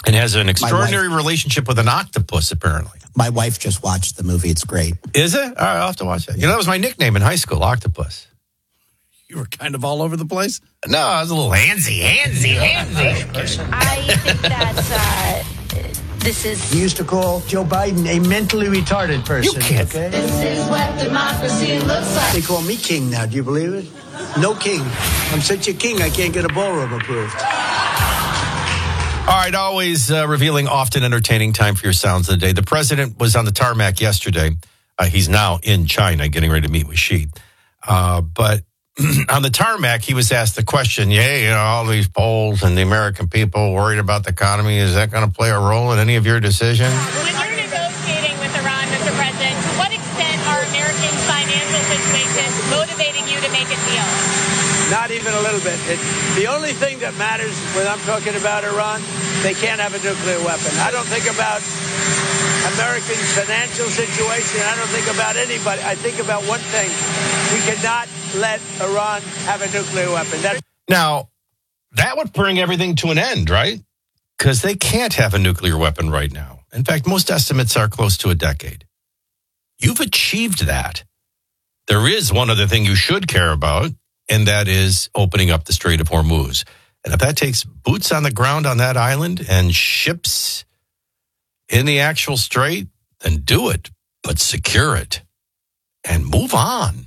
And has an extraordinary relationship with an octopus, apparently. My wife just watched the movie. It's great. Is it? All right, I'll have to watch that. You know, that was my nickname in high school, Octopus. You were kind of all over the place? No, I was a little handsy. I think that this is... We used to call Joe Biden a mentally retarded person. You can't. Okay? This is what democracy looks like. They call me king now. Do you believe it? No king. I'm such a king, I can't get a ballroom approved. All right, always revealing, often entertaining time for your sounds of the day. The president was on the tarmac yesterday. He's now in China getting ready to meet with Xi. But on the tarmac, he was asked the question, all these polls and the American people worried about the economy, is that going to play a role in any of your decisions? When you're negotiating with Iran, Mr. President, to what extent are Americans' financial situations motivating you to make a deal? Not even a little bit. The only thing that matters when I'm talking about Iran, they can't have a nuclear weapon. I don't think about Americans' financial situation. I don't think about anybody. I think about one thing. We cannot let Iran have a nuclear weapon. Now, that would bring everything to an end, right? Because they can't have a nuclear weapon right now. In fact, most estimates are close to a decade. You've achieved that. There is one other thing you should care about, and that is opening up the Strait of Hormuz. And if that takes boots on the ground on that island and ships in the actual strait, then do it, but secure it and move on.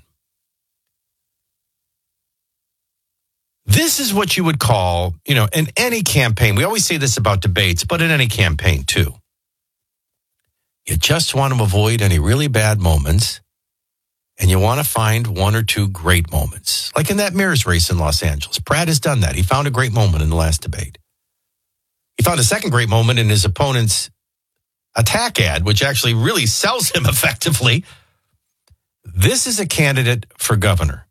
This is what you would call, in any campaign. We always say this about debates, but in any campaign too. You just want to avoid any really bad moments, and you want to find one or two great moments. Like in that mayor's race in Los Angeles. Pratt has done that. He found a great moment in the last debate. He found a second great moment in his opponent's attack ad, which actually really sells him effectively. This is a candidate for governor.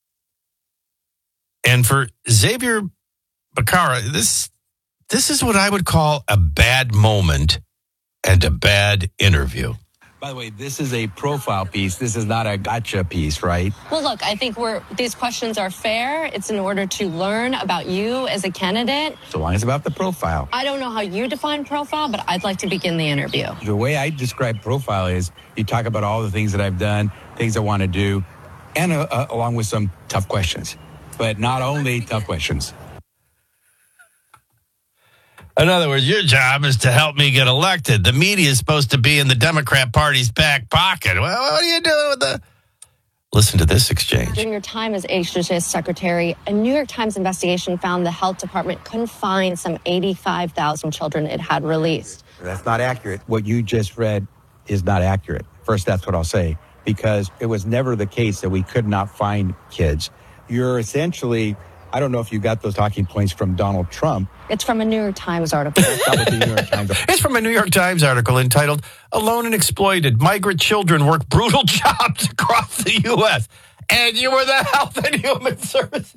And for Xavier Becerra, this is what I would call a bad moment and a bad interview. By the way, this is a profile piece. This is not a gotcha piece, right? Well, look, I think these questions are fair. It's in order to learn about you as a candidate. So long as it's about the profile. I don't know how you define profile, but I'd like to begin the interview. The way I describe profile is you talk about all the things that I've done, things I want to do, and along with some tough questions. But not only tough questions. In other words, your job is to help me get elected. The media is supposed to be in the Democrat Party's back pocket. Well, what are you doing with the... Listen to this exchange. During your time as HHS secretary, a New York Times investigation found the health department couldn't find some 85,000 children it had released. That's not accurate. What you just read is not accurate. First, that's what I'll say, because it was never the case that we could not find kids. You're essentially... I don't know if you got those talking points from Donald Trump. It's from a New York Times article. It's from a New York Times article entitled, Alone and Exploited, Migrant Children Work Brutal Jobs Across the U.S. And you were the Health and Human Services.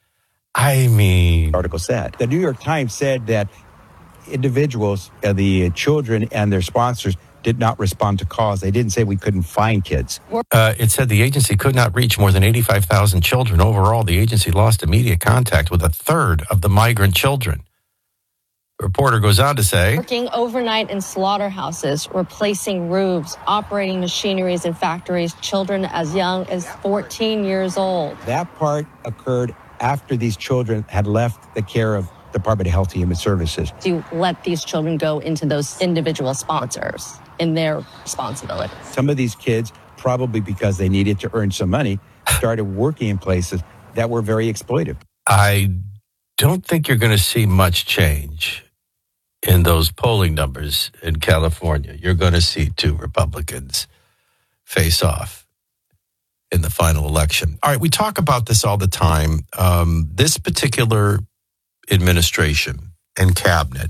I mean... Article said. The New York Times said that individuals, the children and their sponsors, did not respond to calls. They didn't say we couldn't find kids. It said the agency could not reach more than 85,000 children. Overall, the agency lost immediate contact with a third of the migrant children. The reporter goes on to say... Working overnight in slaughterhouses, replacing roofs, operating machineries in factories, children as young as 14 years old. That part occurred after these children had left the care of Department of Health and Human Services. To let these children go into those individual sponsors in their responsibility. Some of these kids, probably because they needed to earn some money, started working in places that were very exploitive. I don't think you're going to see much change in those polling numbers in California. You're going to see two Republicans face off in the final election. All right, we talk about this all the time. This particular administration and cabinet,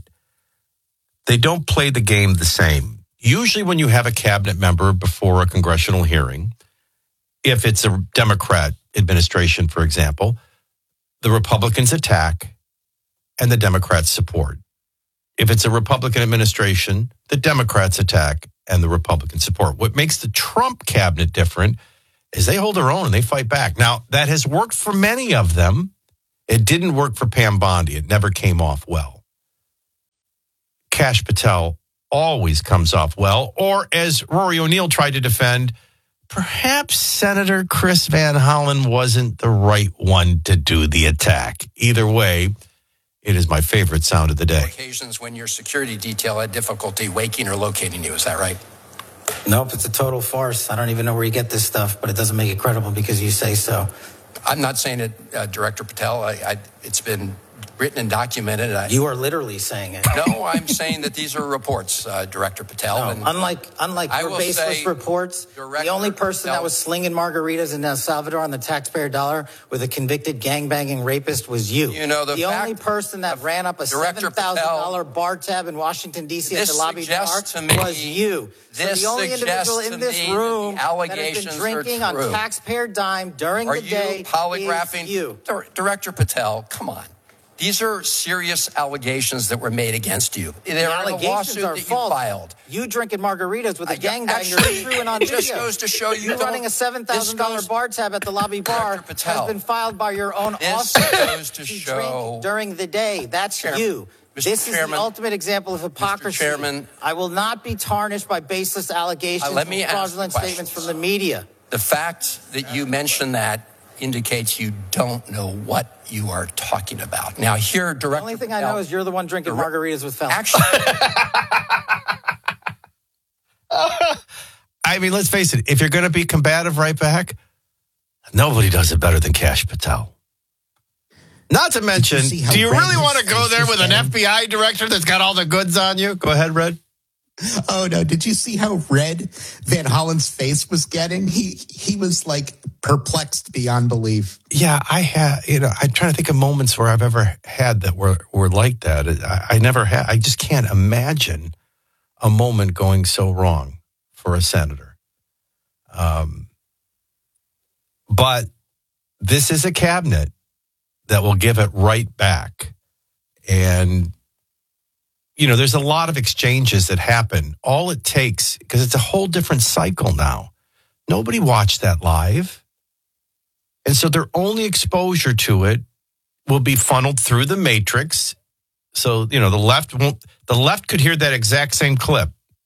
they don't play the game the same. Usually when you have a cabinet member before a congressional hearing, if it's a Democrat administration, for example, the Republicans attack and the Democrats support. If it's a Republican administration, the Democrats attack and the Republicans support. What makes the Trump cabinet different is they hold their own and they fight back. Now, that has worked for many of them. It didn't work for Pam Bondi. It never came off well. Kash Patel always comes off well. Or as Rory O'Neill tried to defend, perhaps Senator Chris Van Hollen wasn't the right one to do the attack. Either way, it is my favorite sound of the day. Occasions when your security detail had difficulty waking or locating you. Is that right? Nope, it's a total farce. I don't even know where you get this stuff, but it doesn't make it credible because you say so. I'm not saying it, Director Patel. It's been written and documented. You are literally saying it. No, I'm saying that these are reports, Director Patel. No, and unlike your baseless reports, the only person that was slinging margaritas in El Salvador on the taxpayer dollar with a convicted gangbanging rapist was you. You know, the only person that ran up a $7,000 bar tab in Washington, D.C. at the lobby bar was you. So the only individual in this room that has been drinking on taxpayer dime during the day is you. Director Patel, come on. These are serious allegations that were made against you. The allegations are false. Filed. You drinking margaritas with a gangbanger screwing on video. It just goes to show you running a $7,000 bar tab at the lobby bar has been filed by your own office. Goes to show during the day. That's you. This is the ultimate example of hypocrisy. Mr. Chairman, I will not be tarnished by baseless allegations and fraudulent statements from the media. The fact that you mentioned that indicates you don't know what you are talking about. Now, here, Director... The only thing I know is you're the one drinking margaritas with felons. Actually... I mean, let's face it. If you're going to be combative right back, nobody does it better than Kash Patel. Not to mention, do you really want to go there with an FBI director that's got all the goods on you? Go ahead, Red. Oh, no. Did you see how red Van Hollen's face was getting? He was like perplexed beyond belief. Yeah, I'm trying to think of moments where I've ever had that were like that. I never had. I just can't imagine a moment going so wrong for a senator. But this is a cabinet that will give it right back. And there's a lot of exchanges that happen. All it takes, because it's a whole different cycle now. Nobody watched that live. And so their only exposure to it will be funneled through the matrix. So, the left could hear that exact same clip.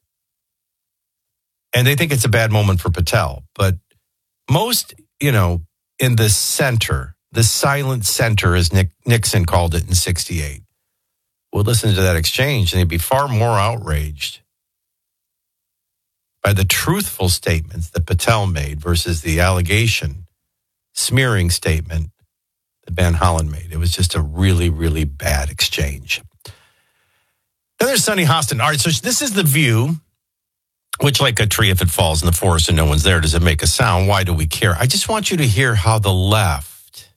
And they think it's a bad moment for Patel. But most, in the center, the silent center, as Nixon called it in 68, would listen to that exchange and they'd be far more outraged by the truthful statements that Patel made versus the allegation, smearing statement that Van Hollen made. It was just a really, really bad exchange. Then there's Sunny Hostin. All right, so this is The View, which, like a tree, if it falls in the forest and no one's there, does it make a sound? Why do we care? I just want you to hear how the left,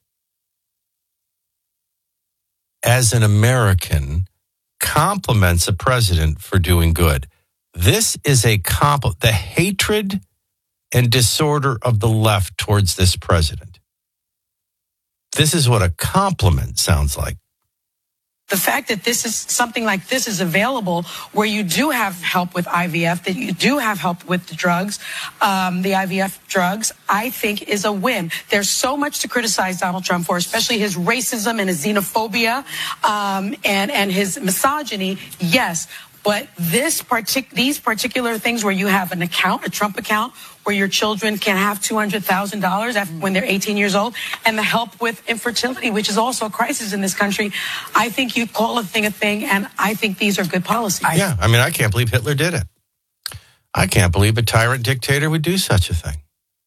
as an American, compliments a president for doing good. This is a compliment. The hatred and disorder of the left towards this president. This is what a compliment sounds like. The fact that this is something like this is available, where you do have help with IVF, that you do have help with the drugs, the IVF drugs, I think is a win. There's so much to criticize Donald Trump for, especially his racism and his xenophobia and his misogyny. Yes. But these particular things where you have an account, a Trump account, where your children can have $200,000 when they're 18 years old, and the help with infertility, which is also a crisis in this country, I think you call a thing, and I think these are good policies. Yeah, I mean, I can't believe Hitler did it. I can't believe a tyrant dictator would do such a thing.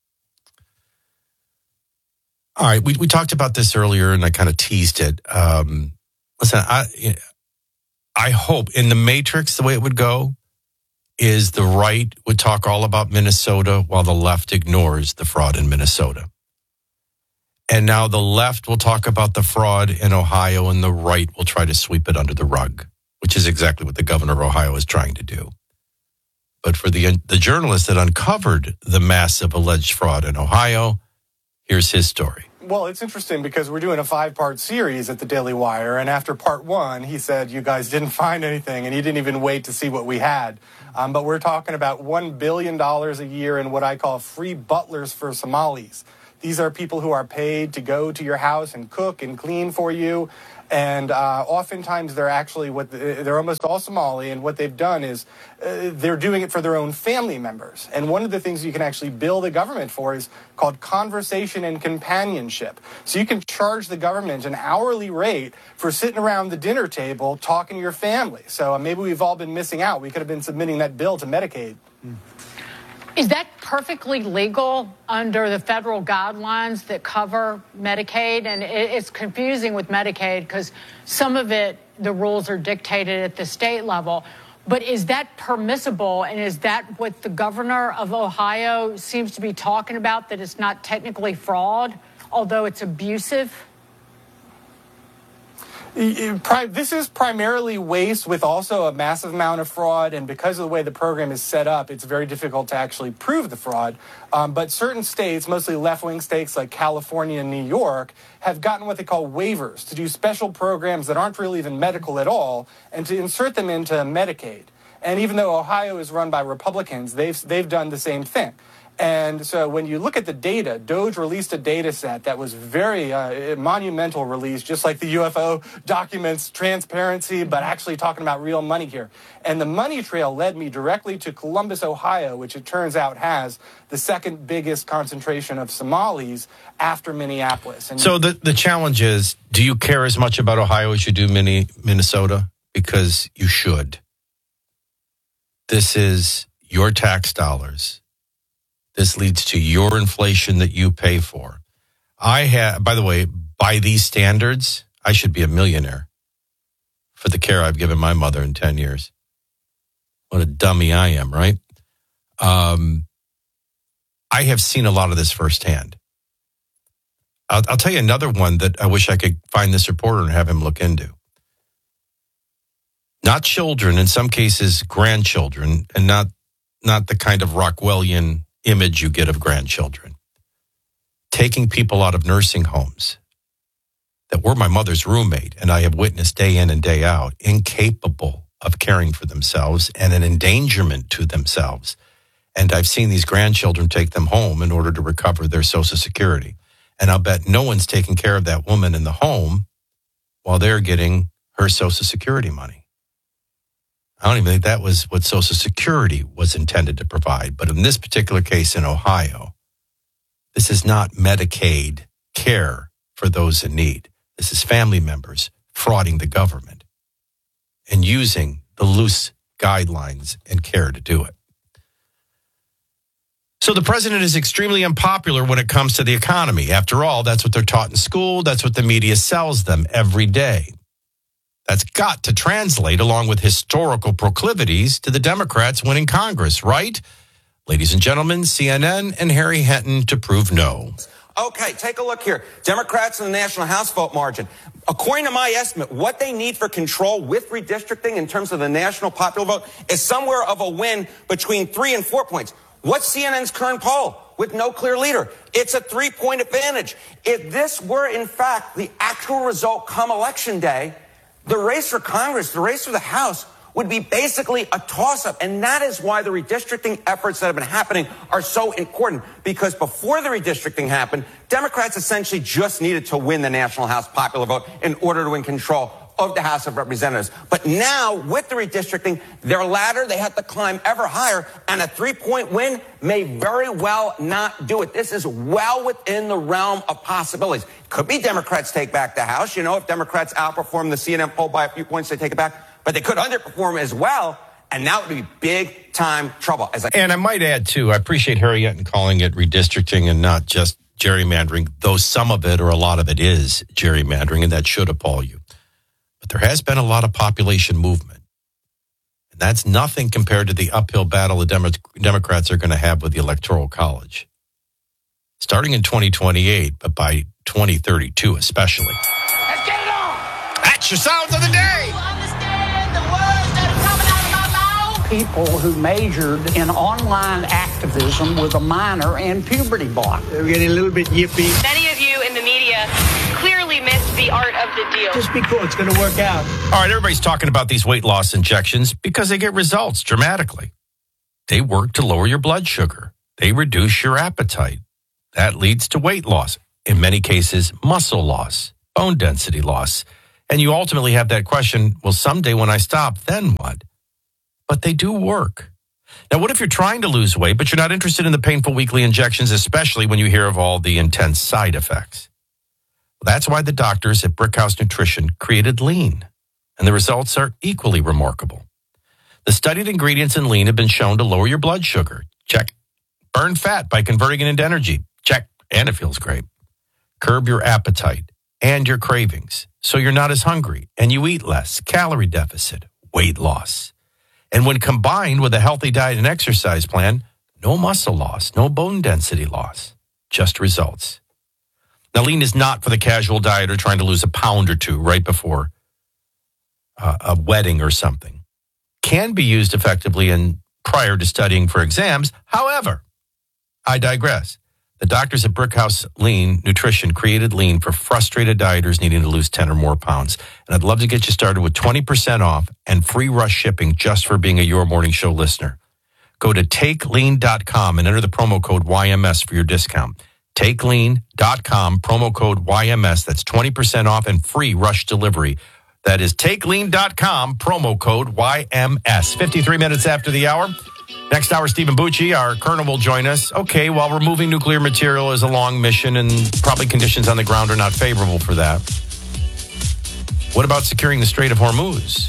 All right, we talked about this earlier, and I kind of teased it. Listen, I hope in the Matrix, the way it would go is the right would talk all about Minnesota while the left ignores the fraud in Minnesota. And now the left will talk about the fraud in Ohio and the right will try to sweep it under the rug, which is exactly what the governor of Ohio is trying to do. But for the journalist that uncovered the massive alleged fraud in Ohio, here's his story. Well, it's interesting because we're doing a 5-part series at the Daily Wire, and after part 1, he said you guys didn't find anything, and he didn't even wait to see what we had. But we're talking about $1 billion a year in what I call free butlers for Somalis. These are people who are paid to go to your house and cook and clean for you. And oftentimes they're actually they're almost all Somali, and what they've done is they're doing it for their own family members. And one of the things you can actually bill the government for is called conversation and companionship. So you can charge the government an hourly rate for sitting around the dinner table talking to your family. So maybe we've all been missing out. We could have been submitting that bill to Medicaid. Is that perfectly legal under the federal guidelines that cover Medicaid? And it's confusing with Medicaid because some of it, the rules are dictated at the state level. But is that permissible? And is that what the governor of Ohio seems to be talking about, that it's not technically fraud, although it's abusive? This is primarily waste with also a massive amount of fraud, and because of the way the program is set up, it's very difficult to actually prove the fraud. But certain states, mostly left-wing states like California and New York, have gotten what they call waivers to do special programs that aren't really even medical at all and to insert them into Medicaid. And even though Ohio is run by Republicans, they've done the same thing. And so when you look at the data, DOGE released a data set that was very monumental release, just like the UFO documents, transparency, but actually talking about real money here. And the money trail led me directly to Columbus, Ohio, which it turns out has the second biggest concentration of Somalis after Minneapolis. And so the challenge is, do you care as much about Ohio as you do Minnesota? Because you should. This is your tax dollars. This leads to your inflation that you pay for. By the way, by these standards, I should be a millionaire for the care I've given my mother in 10 years. What a dummy I am, right? I have seen a lot of this firsthand. I'll tell you another one that I wish I could find this reporter and have him look into. Not children, in some cases grandchildren, and not the kind of Rockwellian image you get of grandchildren. Taking people out of nursing homes that were my mother's roommate, and I have witnessed day in and day out, incapable of caring for themselves and an endangerment to themselves. And I've seen these grandchildren take them home in order to recover their Social Security. And I'll bet no one's taking care of that woman in the home while they're getting her Social Security money. I don't even think that was what Social Security was intended to provide. But in this particular case in Ohio, this is not Medicaid care for those in need. This is family members frauding the government and using the loose guidelines and care to do it. So the president is extremely unpopular when it comes to the economy. After all, that's what they're taught in school. That's what the media sells them every day. That's got to translate, along with historical proclivities, to the Democrats winning Congress, right? Ladies and gentlemen, CNN and Harry Henton to prove no. Okay, take a look here. Democrats in the national House vote margin. According to my estimate, what they need for control with redistricting in terms of the national popular vote is somewhere of a win between 3 and 4 points. What's CNN's current poll with no clear leader? It's a 3-point advantage. If this were, in fact, the actual result come election day, the race for Congress, the race for the House, would be basically a toss-up. And that is why the redistricting efforts that have been happening are so important. Because before the redistricting happened, Democrats essentially just needed to win the national House popular vote in order to win control of the House of Representatives. But now, with the redistricting, their ladder, they have to climb ever higher, and a 3-point win may very well not do it. This is well within the realm of possibilities. Could be Democrats take back the House. You know, if Democrats outperform the CNN poll by a few points, they take it back. But they could underperform as well, and that would be big-time trouble. And I might add, too, I appreciate Harry Henton calling it redistricting and not just gerrymandering, though some of it or a lot of it is gerrymandering, and that should appall you. But there has been a lot of population movement. And that's nothing compared to the uphill battle the Democrats are going to have with the Electoral College. Starting in 2028, but by 2032 especially. Let's get it on! That's your sounds of the day! People who majored in online activism with a minor in puberty block. They're getting a little bit yippy. Many of you in the media clearly missed the art of the deal. Just be cool. It's going to work out. All right, everybody's talking about these weight loss injections because they get results dramatically. They work to lower your blood sugar. They reduce your appetite. That leads to weight loss. In many cases, muscle loss, bone density loss. And you ultimately have that question, well, someday when I stop, then what? But they do work. Now, what if you're trying to lose weight, but you're not interested in the painful weekly injections, especially when you hear of all the intense side effects? Well, that's why the doctors at Brickhouse Nutrition created Lean. And the results are equally remarkable. The studied ingredients in Lean have been shown to lower your blood sugar. Check. Burn fat by converting it into energy. Check. And it feels great. Curb your appetite and your cravings so you're not as hungry and you eat less. Calorie deficit, weight loss. And when combined with a healthy diet and exercise plan, no muscle loss, no bone density loss, just results. Now, Lean is not for the casual dieter trying to lose a pound or two right before a wedding or something. Can be used effectively and prior to studying for exams. However, I digress. The doctors at Brickhouse Lean Nutrition created Lean for frustrated dieters needing to lose 10 or more pounds. And I'd love to get you started with 20% off and free rush shipping just for being a Your Morning Show listener. Go to TakeLean.com and enter the promo code YMS for your discount. TakeLean.com, promo code YMS. That's 20% off and free rush delivery. That is TakeLean.com, promo code YMS. 53 minutes after the hour. Next hour, Stephen Bucci, our colonel, will join us. Okay, while removing nuclear material is a long mission and probably conditions on the ground are not favorable for that. What about securing the Strait of Hormuz?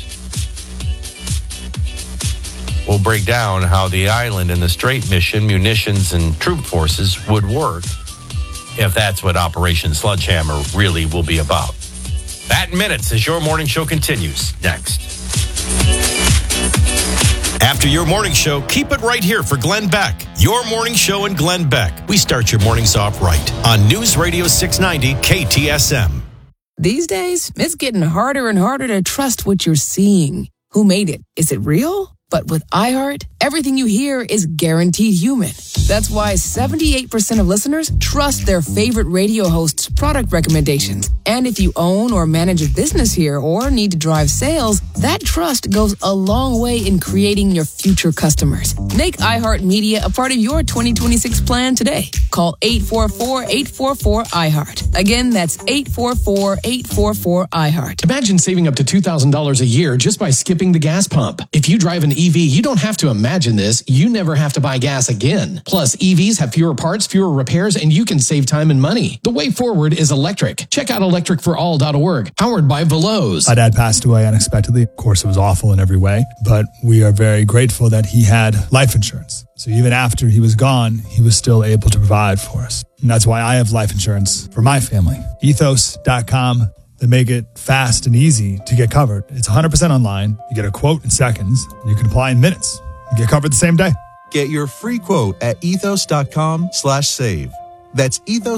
We'll break down how the island and the Strait mission, munitions, and troop forces would work if that's what Operation Sledgehammer really will be about. That in minutes as Your Morning Show continues next. After Your Morning Show, keep it right here for Glenn Beck. Your Morning Show and Glenn Beck. We start your mornings off right on News Radio 690 KTSM. These days, it's getting harder and harder to trust what you're seeing. Who made it? Is it real? But with iHeart, everything you hear is guaranteed human. That's why 78% of listeners trust their favorite radio hosts' product recommendations. And if you own or manage a business here or need to drive sales, that trust goes a long way in creating your future customers. Make iHeartMedia a part of your 2026 plan today. Call 844-844-iHeart. Again, that's 844-844-iHeart. Imagine saving up to $2,000 a year just by skipping the gas pump. If you drive an EV, you don't have to imagine this. You never have to buy gas again. Plus, EVs have fewer parts, fewer repairs, and you can save time and money. The way forward is electric. Check out electricforall.org, powered by Veloz. My dad passed away unexpectedly. Of course, it was awful in every way, but we are very grateful that he had life insurance. So even after he was gone, he was still able to provide for us. And that's why I have life insurance for my family. Ethos.com. They make it fast and easy to get covered. It's 100% online. You get a quote in seconds, and you can apply in minutes. You get covered the same day. Get your free quote at ethos.com/save. That's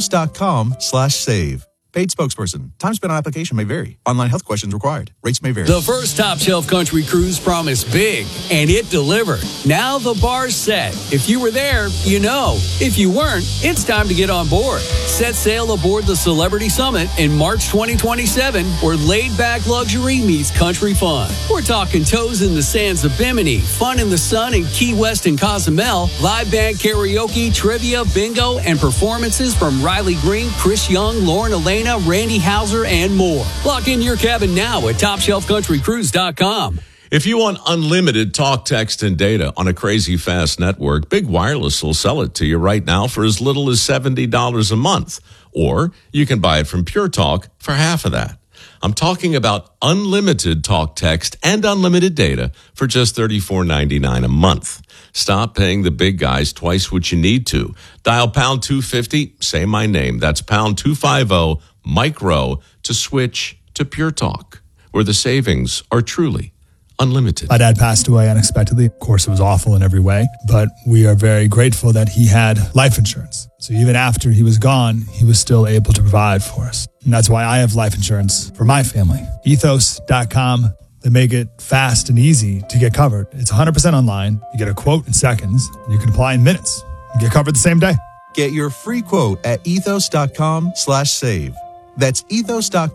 ethos.com/save. Paid spokesperson. Time spent on application may vary. Online health questions required. Rates may vary. The first Top Shelf Country Cruise promised big, and it delivered. Now the bar's set. If you were there, you know. If you weren't, it's time to get on board. Set sail aboard the Celebrity Summit in March 2027, where laid-back luxury meets country fun. We're talking toes in the sands of Bimini, fun in the sun in Key West and Cozumel, live band karaoke, trivia, bingo, and performances from Riley Green, Chris Young, Lauren Elena, Randy Hauser, and more. Lock in your cabin now at TopShelfCountryCruise.com. If you want unlimited talk, text, and data on a crazy fast network, Big Wireless will sell it to you right now for as little as $70 a month. Or you can buy it from Pure Talk for half of that. I'm talking about unlimited talk, text, and unlimited data for just $34.99 a month. Stop paying the big guys twice what you need to. Dial pound 250, say my name. That's pound 250 micro to switch to Pure Talk, where the savings are truly unlimited. My dad passed away unexpectedly. Of course, it was awful in every way, but we are very grateful that he had life insurance. So even after he was gone, he was still able to provide for us. And that's why I have life insurance for my family. Ethos.com. They make it fast and easy to get covered. It's 100% online. You get a quote in seconds, and you can apply in minutes. You get covered the same day. Get your free quote at ethos.com/save. That's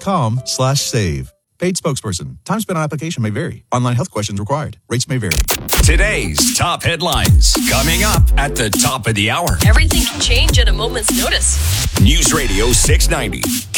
ethos.com/save. Paid spokesperson. Time spent on application may vary. Online health questions required. Rates may vary. Today's top headlines coming up at the top of the hour. Everything can change at a moment's notice. News Radio 690,